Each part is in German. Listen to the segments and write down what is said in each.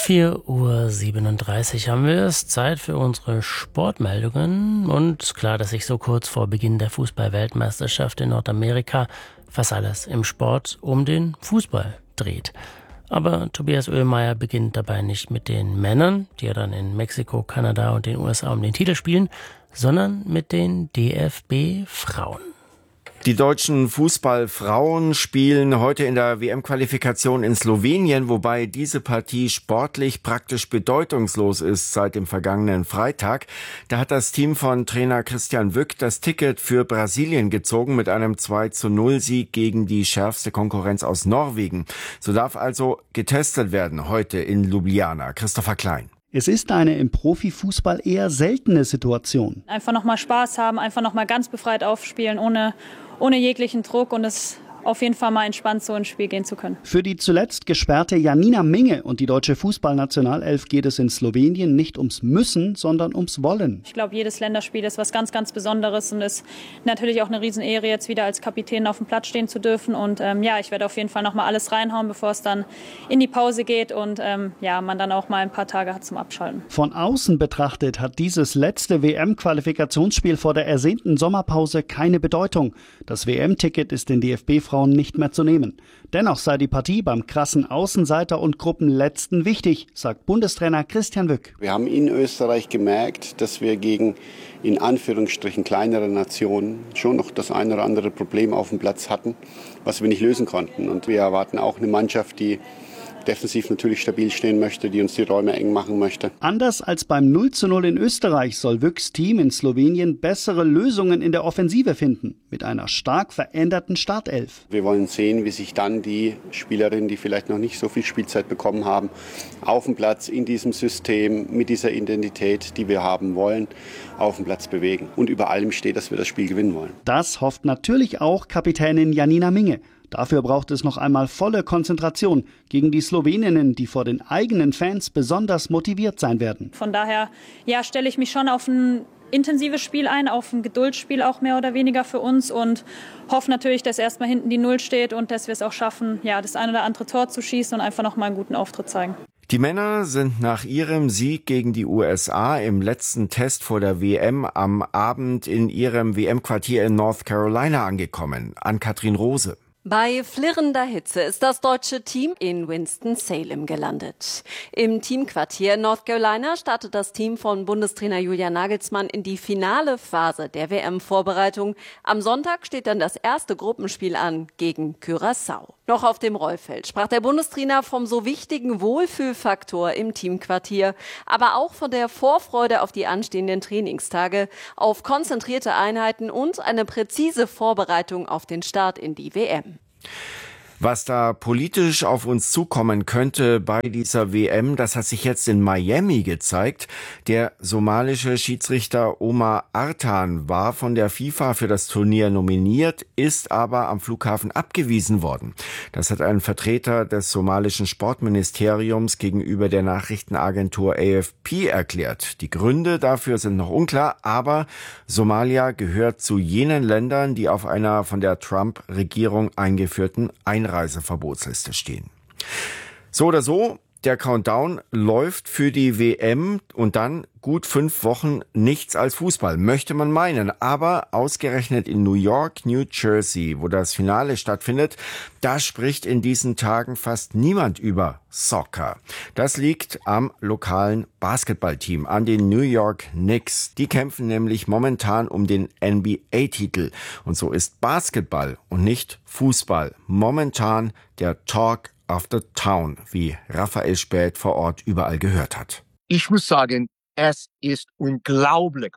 4:37 Uhr haben wir es. Zeit für unsere Sportmeldungen. Und klar, dass sich so kurz vor Beginn der Fußball-Weltmeisterschaft in Nordamerika fast alles im Sport um den Fußball dreht. Aber Tobias Oehlmeier beginnt dabei nicht mit den Männern, die ja dann in Mexiko, Kanada und den USA um den Titel spielen, sondern mit den DFB-Frauen. Die deutschen Fußballfrauen spielen heute in der WM-Qualifikation in Slowenien, wobei diese Partie sportlich praktisch bedeutungslos ist seit dem vergangenen Freitag. Da hat das Team von Trainer Christian Wück das Ticket für Brasilien gezogen mit einem 2:0-Sieg gegen die schärfste Konkurrenz aus Norwegen. So darf also getestet werden heute in Ljubljana. Christopher Klein. Es ist eine im Profifußball eher seltene Situation. Einfach nochmal Spaß haben, einfach nochmal ganz befreit aufspielen, ohne jeglichen Druck und es auf jeden Fall mal entspannt so ins Spiel gehen zu können. Für die zuletzt gesperrte Janina Minge und die deutsche Fußballnationalelf geht es in Slowenien nicht ums Müssen, sondern ums Wollen. Ich glaube, jedes Länderspiel ist was ganz, ganz Besonderes und ist natürlich auch eine Riesenehre, jetzt wieder als Kapitän auf dem Platz stehen zu dürfen. Und ich werde auf jeden Fall nochmal alles reinhauen, bevor es dann in die Pause geht und man dann auch mal ein paar Tage hat zum Abschalten. Von außen betrachtet hat dieses letzte WM-Qualifikationsspiel vor der ersehnten Sommerpause keine Bedeutung. Das WM-Ticket ist den DFB-Frauen nicht mehr zu nehmen. Dennoch sei die Partie beim krassen Außenseiter und Gruppenletzten wichtig, sagt Bundestrainer Christian Wück. Wir haben in Österreich gemerkt, dass wir gegen in Anführungsstrichen kleinere Nationen schon noch das ein oder andere Problem auf dem Platz hatten, was wir nicht lösen konnten. Und wir erwarten auch eine Mannschaft, die defensiv natürlich stabil stehen möchte, die uns die Räume eng machen möchte. Anders als beim 0:0 in Österreich soll Wücks Team in Slowenien bessere Lösungen in der Offensive finden, mit einer stark veränderten Startelf. Wir wollen sehen, wie sich dann die Spielerinnen, die vielleicht noch nicht so viel Spielzeit bekommen haben, auf dem Platz in diesem System mit dieser Identität, die wir haben wollen, auf dem Platz bewegen. Und über allem steht, dass wir das Spiel gewinnen wollen. Das hofft natürlich auch Kapitänin Janina Minge. Dafür braucht es noch einmal volle Konzentration gegen die Sloweninnen, die vor den eigenen Fans besonders motiviert sein werden. Von daher stelle ich mich schon auf ein intensives Spiel ein, auf ein Geduldsspiel auch mehr oder weniger für uns und hoffe natürlich, dass erstmal hinten die Null steht und dass wir es auch schaffen, das ein oder andere Tor zu schießen und einfach noch mal einen guten Auftritt zeigen. Die Männer sind nach ihrem Sieg gegen die USA im letzten Test vor der WM am Abend in ihrem WM-Quartier in North Carolina angekommen. Ann-Kathrin Rose. Bei flirrender Hitze ist das deutsche Team in Winston-Salem gelandet. Im Teamquartier North Carolina startet das Team von Bundestrainer Julian Nagelsmann in die finale Phase der WM-Vorbereitung. Am Sonntag steht dann das erste Gruppenspiel an gegen Curaçao. Noch auf dem Rollfeld sprach der Bundestrainer vom so wichtigen Wohlfühlfaktor im Teamquartier, aber auch von der Vorfreude auf die anstehenden Trainingstage, auf konzentrierte Einheiten und eine präzise Vorbereitung auf den Start in die WM. Was da politisch auf uns zukommen könnte bei dieser WM, das hat sich jetzt in Miami gezeigt. Der somalische Schiedsrichter Omar Artan war von der FIFA für das Turnier nominiert, ist aber am Flughafen abgewiesen worden. Das hat ein Vertreter des somalischen Sportministeriums gegenüber der Nachrichtenagentur AFP erklärt. Die Gründe dafür sind noch unklar, aber Somalia gehört zu jenen Ländern, die auf einer von der Trump-Regierung eingeführten Einreiseverbotsliste stehen. So oder so, der Countdown läuft für die WM und dann gut 5 Wochen nichts als Fußball, möchte man meinen. Aber ausgerechnet in New York, New Jersey, wo das Finale stattfindet, da spricht in diesen Tagen fast niemand über Soccer. Das liegt am lokalen Basketballteam, an den New York Knicks. Die kämpfen nämlich momentan um den NBA-Titel. Und so ist Basketball und nicht Fußball momentan der Talk of the Town, wie Raphael Späth vor Ort überall gehört hat. Ich muss sagen, es ist unglaublich.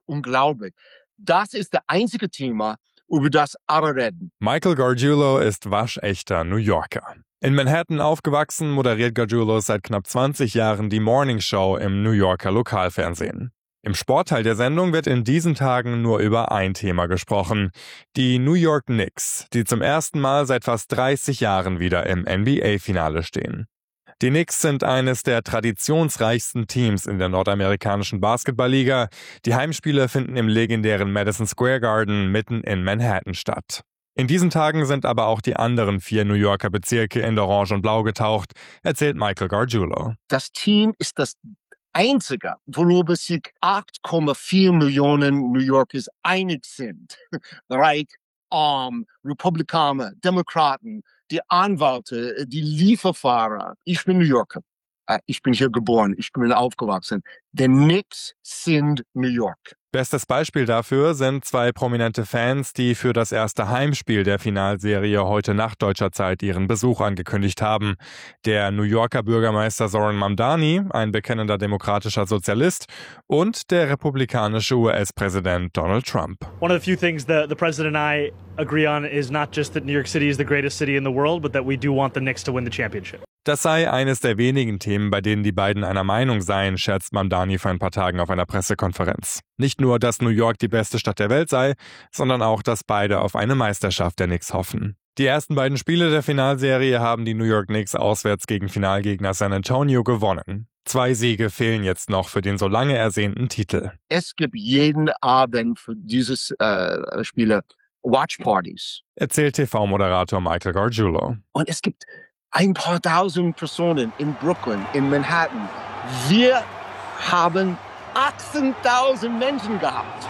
Das ist das einzige Thema, über das alle reden. Michael Gargiulo ist waschechter New Yorker. In Manhattan aufgewachsen, moderiert Gargiulo seit knapp 20 Jahren die Morning Show im New Yorker Lokalfernsehen. Im Sportteil der Sendung wird in diesen Tagen nur über ein Thema gesprochen. Die New York Knicks, die zum ersten Mal seit fast 30 Jahren wieder im NBA-Finale stehen. Die Knicks sind eines der traditionsreichsten Teams in der nordamerikanischen Basketballliga. Die Heimspiele finden im legendären Madison Square Garden mitten in Manhattan statt. In diesen Tagen sind aber auch die anderen 4 New Yorker Bezirke in Orange und Blau getaucht, erzählt Michael Gargiulo. Das Team ist das einzige, worüber sich 8,4 Millionen New Yorkers einig sind. Reich, arm, Republikaner, Demokraten, die Anwälte, die Lieferfahrer. Ich bin New Yorker. Ich bin hier geboren, ich bin aufgewachsen. Die Knicks sind New York. Bestes Beispiel dafür sind 2 prominente Fans, die für das erste Heimspiel der Finalserie heute Nacht deutscher Zeit ihren Besuch angekündigt haben. Der New Yorker Bürgermeister Zoran Mamdani, ein bekennender demokratischer Sozialist, und der republikanische US-Präsident Donald Trump. One of the few things that the president and I agree on is not just that New York City is the greatest city in the world, but that we do want the Knicks to win the championship. Das sei eines der wenigen Themen, bei denen die beiden einer Meinung seien, scherzt Mamdani vor ein paar Tagen auf einer Pressekonferenz. Nicht nur, dass New York die beste Stadt der Welt sei, sondern auch, dass beide auf eine Meisterschaft der Knicks hoffen. Die ersten beiden Spiele der Finalserie haben die New York Knicks auswärts gegen Finalgegner San Antonio gewonnen. 2 Siege fehlen jetzt noch für den so lange ersehnten Titel. Es gibt jeden Abend für dieses Spiele Watchpartys. Erzählt TV-Moderator Michael Gargiulo. Und es gibt ein paar tausend Personen in Brooklyn, in Manhattan. Wir haben 18.000 Menschen gehabt.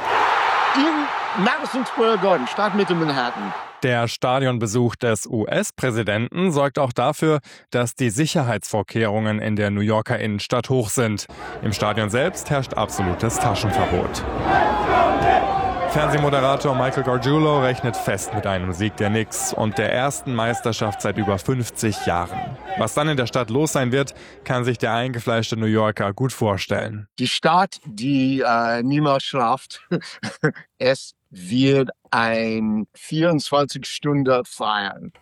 In Madison Square Garden, Stadtmitte Manhattan. Der Stadionbesuch des US-Präsidenten sorgt auch dafür, dass die Sicherheitsvorkehrungen in der New Yorker Innenstadt hoch sind. Im Stadion selbst herrscht absolutes Taschenverbot. Fernsehmoderator Michael Gargiulo rechnet fest mit einem Sieg der Knicks und der ersten Meisterschaft seit über 50 Jahren. Was dann in der Stadt los sein wird, kann sich der eingefleischte New Yorker gut vorstellen. Die Stadt, die niemals schlaft, es wird ein 24-Stunden feiern.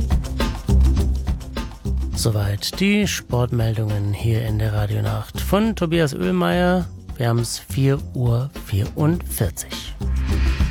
Soweit die Sportmeldungen hier in der Radionacht von Tobias Oehlmeier. Wir haben es 4:44 Uhr.